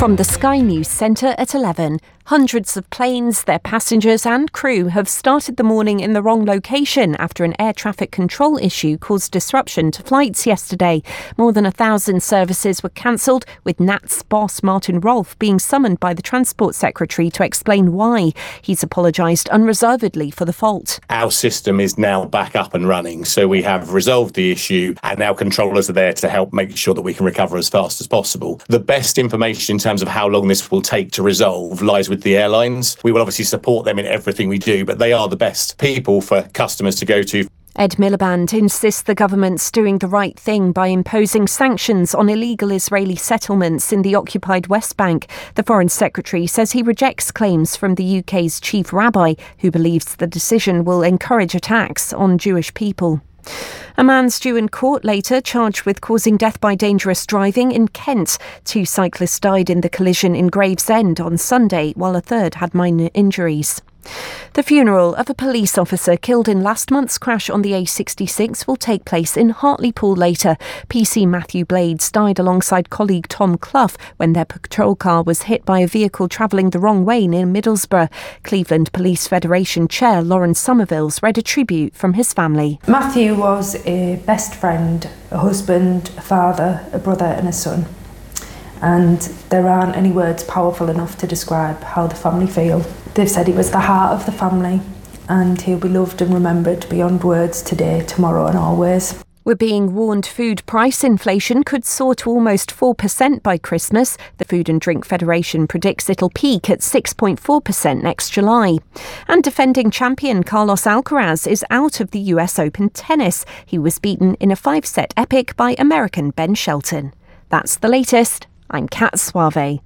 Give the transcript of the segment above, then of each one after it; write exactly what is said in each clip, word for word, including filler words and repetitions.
From the Sky News Centre at eleven, hundreds of planes, their passengers and crew have started the morning in the wrong location after an air traffic control issue caused disruption to flights yesterday. More than a thousand services were cancelled, with N A T's boss Martin Rolfe being summoned by the Transport Secretary to explain why. He's apologised unreservedly for the fault. Our system is now back up and running, so we have resolved the issue and our controllers are there to help make sure that we can recover as fast as possible. The best information in terms of how long this will take to resolve lies with the airlines. We will obviously support them in everything we do, but they are the best people for customers to go to. Ed Miliband insists the government's doing the right thing by imposing sanctions on illegal Israeli settlements in the occupied West Bank. The Foreign Secretary says he rejects claims from the U K's chief rabbi, who believes the decision will encourage attacks on Jewish people. A man's due in court later, charged with causing death by dangerous driving in Kent. Two cyclists died in the collision in Gravesend on Sunday, while a third had minor injuries. The funeral of a police officer killed in last month's crash on the A sixty-six will take place in Hartlepool later. P C Matthew Blades died alongside colleague Tom Clough when their patrol car was hit by a vehicle travelling the wrong way near Middlesbrough. Cleveland Police Federation Chair Lauren Somervilles read a tribute from his family. Matthew was a best friend, a husband, a father, a brother and a son. And there aren't any words powerful enough to describe how the family feel. They've said he was the heart of the family and he'll be loved and remembered beyond words today, tomorrow and always. We're being warned food price inflation could soar to almost four percent by Christmas. The Food and Drink Federation predicts it'll peak at six point four percent next July. And defending champion Carlos Alcaraz is out of the U S Open tennis. He was beaten in a five-set epic by American Ben Shelton. That's the latest. I'm Kat Suave.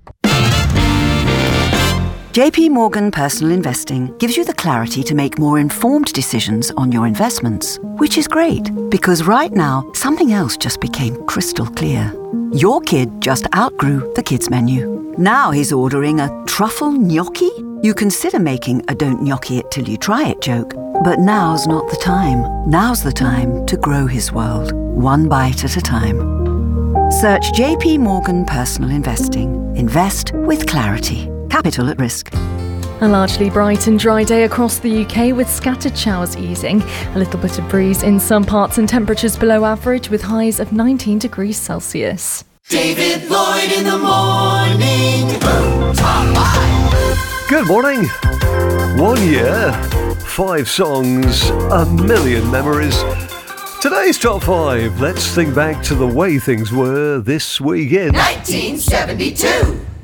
J P Morgan Personal Investing gives you the clarity to make more informed decisions on your investments, which is great because right now something else just became crystal clear. Your kid just outgrew the kids menu. Now he's ordering a truffle gnocchi. You consider making a don't gnocchi it till you try it joke, but now's not the time. Now's the time to grow his world, one bite at a time. Search J P Morgan Personal Investing. Invest with clarity. Capital at risk. A largely bright and dry day across the U K with scattered showers easing. A little bit of breeze in some parts and temperatures below average with highs of nineteen degrees Celsius. David Lloyd in the morning. Top five. Good morning. One year, five songs, a million memories. Today's top five. Let's think back to the way things were this weekend. nineteen seventy-two.